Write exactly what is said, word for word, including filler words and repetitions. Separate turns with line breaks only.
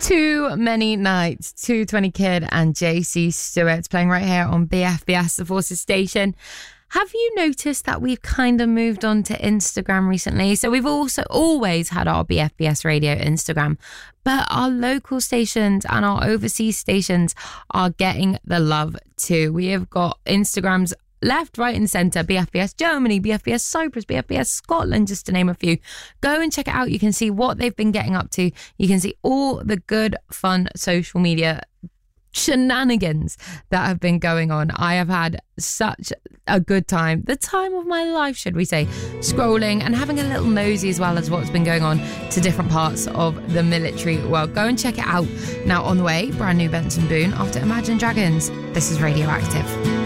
Too Many Nights, two twenty Kid and J C Stewart playing right here on B F B S, the Forces station. Have you noticed that we've kind of moved on to Instagram recently? So we've also always had our B F B S Radio Instagram, but our local stations and our overseas stations are getting the love too. We have got Instagrams left, right and centre. B F B S Germany, B F B S Cyprus, B F B S Scotland, just to name a few. Go and check it out. You can see what they've been getting up to. You can see all the good, fun social media shenanigans that have been going on. I have had such a good time, the time of my life, should we say, scrolling and having a little nosy as well as what's been going on to different parts of the military world. Go and check it out. Now on the way, brand new Benson Boone after Imagine Dragons. This is Radioactive.